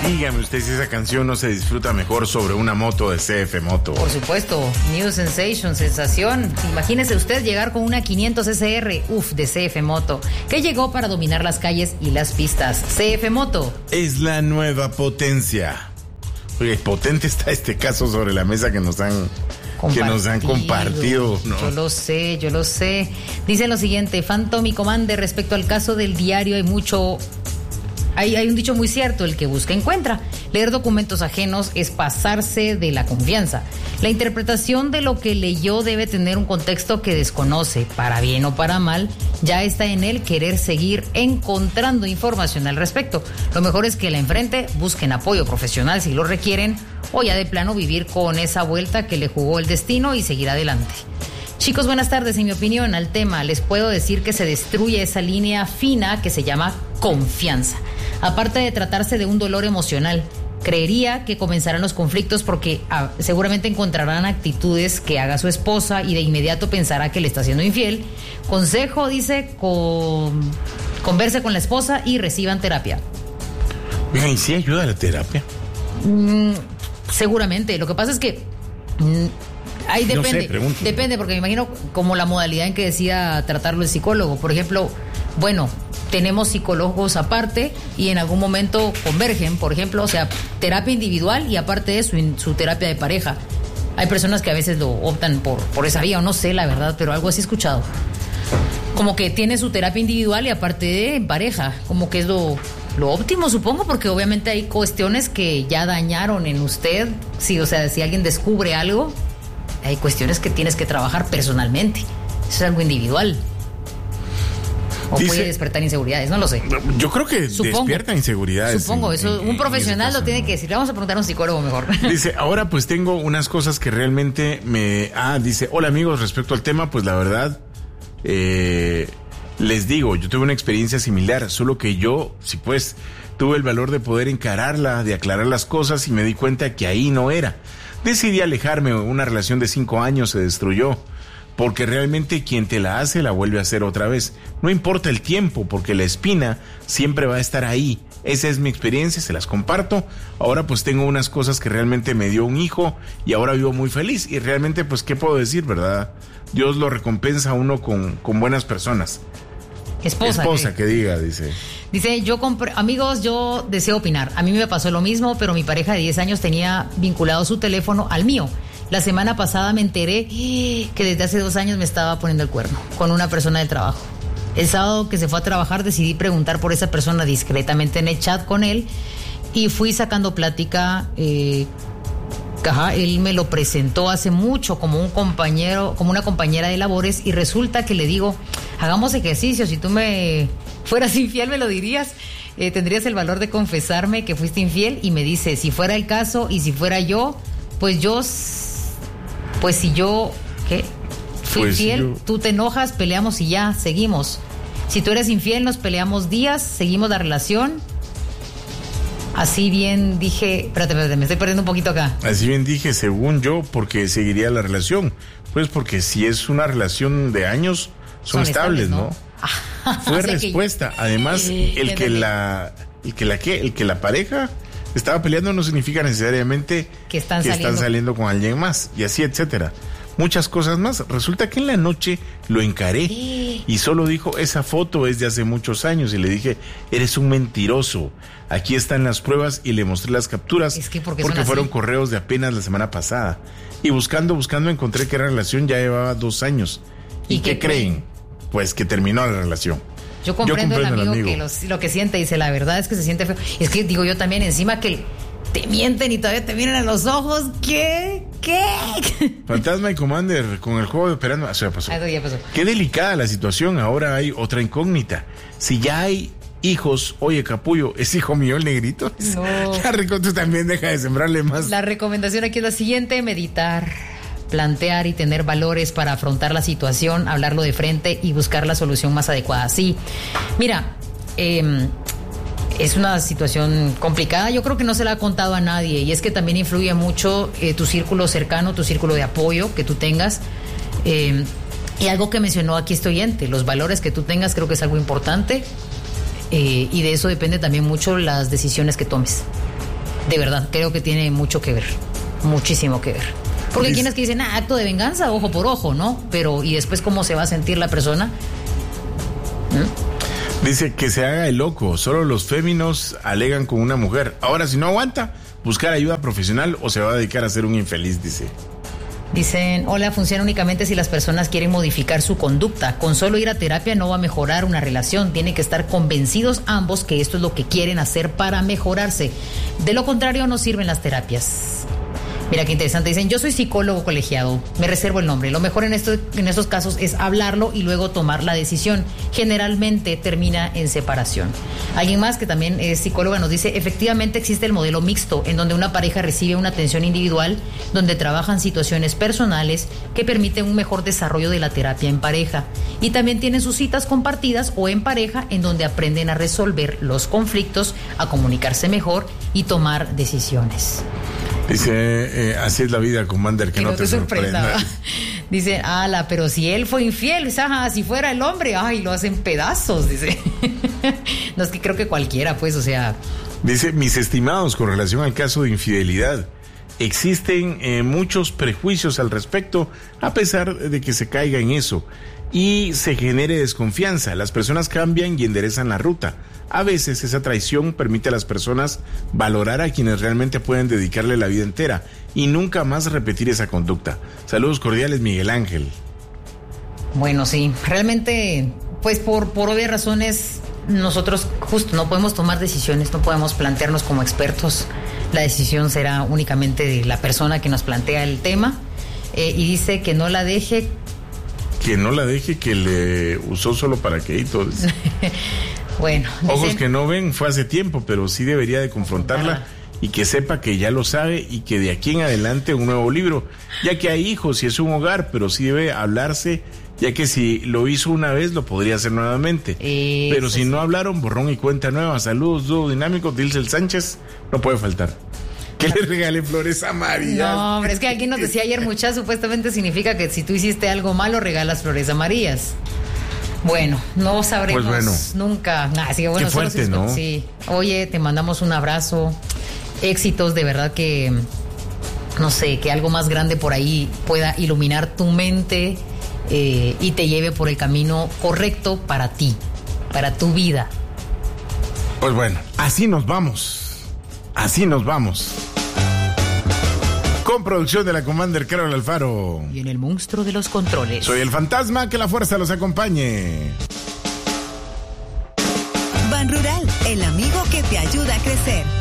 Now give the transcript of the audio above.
Dígame usted si esa canción no se disfruta mejor sobre una moto de CF Moto. Por supuesto, New Sensation, sensación. Imagínese usted llegar con una 500 SR, de CF Moto, que llegó para dominar las calles y las pistas. CF Moto es la nueva potencia. Oye, potente está este caso sobre la mesa que nos han compartido, ¿no? Yo lo sé. Dice lo siguiente, Phantom y Commander, respecto al caso del diario, hay un dicho muy cierto, el que busca encuentra. Leer documentos ajenos es pasarse de la confianza. La interpretación de lo que leyó debe tener un contexto que desconoce, para bien o para mal. Ya está en él querer seguir encontrando información al respecto. Lo mejor es que la enfrente, busquen apoyo profesional si lo requieren, o ya de plano vivir con esa vuelta que le jugó el destino y seguir adelante. Chicos, buenas tardes. En mi opinión, al tema, les puedo decir que se destruye esa línea fina que se llama confianza. Aparte de tratarse de un dolor emocional, creería que comenzarán los conflictos porque seguramente encontrarán actitudes que haga su esposa y de inmediato pensará que le está siendo infiel. Consejo, dice, converse con la esposa y reciban terapia. Oigan, ¿y sí ayuda la terapia? Seguramente. Lo que pasa es que ahí depende. No sé, depende, porque me imagino como la modalidad en que decida tratarlo el psicólogo. Por ejemplo, tenemos psicólogos aparte y en algún momento convergen, por ejemplo, o sea, terapia individual y aparte de su terapia de pareja. Hay personas que a veces lo optan por esa vía, o no sé la verdad, pero algo así he escuchado. Como que tiene su terapia individual y aparte de en pareja, como que es lo óptimo, supongo, porque obviamente hay cuestiones que ya dañaron en usted. Sí, o sea, si alguien descubre algo, hay cuestiones que tienes que trabajar personalmente. Eso es algo individual. O puede despertar inseguridades, no lo sé. Yo creo que despierta inseguridades. Supongo, eso un profesional lo tiene que decir. Vamos a preguntar a un psicólogo mejor. Dice, ahora pues tengo unas cosas que realmente dice, hola amigos, respecto al tema, pues la verdad, les digo, yo tuve una experiencia similar, solo que yo, sí pues, tuve el valor de poder encararla, de aclarar las cosas y me di cuenta que ahí no era. Decidí alejarme, una relación de 5 años se destruyó. Porque realmente quien te la hace la vuelve a hacer otra vez. No importa el tiempo, porque la espina siempre va a estar ahí. Esa es mi experiencia, se las comparto. Ahora pues tengo unas cosas que realmente me dio un hijo y ahora vivo muy feliz. Y realmente pues, ¿qué puedo decir, verdad? Dios lo recompensa a uno con buenas personas. Esposa que diga, dice. Dice, amigos, yo deseo opinar. A mí me pasó lo mismo, pero mi pareja de 10 años tenía vinculado su teléfono al mío. La semana pasada me enteré que desde hace 2 años me estaba poniendo el cuerno con una persona del trabajo. El sábado que se fue a trabajar decidí preguntar por esa persona discretamente en el chat con él y fui sacando plática. Él me lo presentó hace mucho como una compañera de labores y resulta que le digo, hagamos ejercicio, si tú me fueras infiel me lo dirías. ¿Tendrías el valor de confesarme que fuiste infiel? Y me dice, si fuera el caso y si fuera yo, si yo fui infiel, tú te enojas, peleamos y ya, seguimos. Si tú eres infiel, nos peleamos días, seguimos la relación. Así bien dije, espérate, me estoy perdiendo un poquito acá. Así bien dije, según yo, porque seguiría la relación. Pues porque si es una relación de años, son estables, ¿no? Fue respuesta. Además, el que la pareja estaba peleando no significa necesariamente que están saliendo con alguien más, y así, etcétera. Muchas cosas más. Resulta que en la noche lo encaré y solo dijo, esa foto es de hace muchos años, y le dije, eres un mentiroso. Aquí están las pruebas y le mostré las capturas porque fueron correos de apenas la semana pasada. Y buscando encontré que la relación ya llevaba 2 años. ¿Y qué creen? Pues que terminó la relación. Yo comprendo el amigo que lo que siente, dice, la verdad es que se siente feo. Es que digo yo también, encima que te mienten y todavía te miran a los ojos. ¿Qué? Fantasma y Commander con el juego de operando. Eso ya pasó. Qué delicada la situación. Ahora hay otra incógnita. Si ya hay hijos, oye, capullo, ¿es hijo mío el negrito? No. Ya, Rico, tú también deja de sembrarle más. La recomendación aquí es la siguiente: meditar, plantear y tener valores para afrontar la situación, hablarlo de frente y buscar la solución más adecuada. Sí, mira, es una situación complicada. Yo creo que no se la ha contado a nadie, y es que también influye mucho tu círculo cercano, tu círculo de apoyo que tú tengas. Y algo que mencionó aquí este oyente, los valores que tú tengas, creo que es algo importante. Y de eso depende también mucho las decisiones que tomes. De verdad, creo que tiene mucho que ver, muchísimo que ver. Porque hay quienes que dicen, acto de venganza, ojo por ojo, ¿no? Pero, ¿y después cómo se va a sentir la persona? Dice que se haga el loco, solo los féminos alegan con una mujer. Ahora, si no aguanta, buscar ayuda profesional o se va a dedicar a ser un infeliz, dice. Dicen, hola, funciona únicamente si las personas quieren modificar su conducta. Con solo ir a terapia no va a mejorar una relación. Tienen que estar convencidos ambos que esto es lo que quieren hacer para mejorarse. De lo contrario, no sirven las terapias. Mira qué interesante. Dicen, yo soy psicólogo colegiado, me reservo el nombre. Lo mejor en estos casos es hablarlo y luego tomar la decisión. Generalmente termina en separación. Alguien más que también es psicóloga nos dice, efectivamente existe el modelo mixto, en donde una pareja recibe una atención individual, donde trabajan situaciones personales que permiten un mejor desarrollo de la terapia en pareja. Y también tienen sus citas compartidas o en pareja, en donde aprenden a resolver los conflictos, a comunicarse mejor y tomar decisiones. Dice, así es la vida, Commander, que no te sorprenda. Dice, pero si él fue infiel, si fuera el hombre, lo hacen pedazos, dice. No, es que creo que cualquiera, pues, o sea. Dice, mis estimados, con relación al caso de infidelidad, existen muchos prejuicios al respecto, a pesar de que se caiga en eso y se genere desconfianza. Las personas cambian y enderezan la ruta. A veces esa traición permite a las personas valorar a quienes realmente pueden dedicarle la vida entera y nunca más repetir esa conducta. Saludos cordiales, Miguel Ángel. Bueno, sí, realmente, pues por obvias razones, nosotros justo no podemos tomar decisiones, no podemos plantearnos como expertos. La decisión será únicamente de la persona que nos plantea el tema, y dice que no la deje. Que no la deje, que le usó solo paraqueditos. Bueno, ojos que no ven, fue hace tiempo, pero sí debería de confrontarla y que sepa que ya lo sabe y que de aquí en adelante un nuevo libro, ya que hay hijos y es un hogar, pero sí debe hablarse, ya que si lo hizo una vez lo podría hacer nuevamente. Pero si no hablaron, borrón y cuenta nueva. Saludos, dúo dinámico, Dilcel Sánchez, no puede faltar. Que le regale flores amarillas. No, hombre, es que alguien nos decía ayer, muchas supuestamente significa que si tú hiciste algo malo, regalas flores amarillas. Bueno, no sabremos nunca. Así que bueno, qué fuerte, ¿no? Sí. Oye, te mandamos un abrazo. Éxitos, de verdad que, no sé, que algo más grande por ahí pueda iluminar tu mente y te lleve por el camino correcto para ti, para tu vida. Pues bueno, así nos vamos. Así nos vamos. Con producción de la Commander Carol Alfaro. Y en el monstruo de los controles. Soy el fantasma, que la fuerza los acompañe. Ban Rural, el amigo que te ayuda a crecer.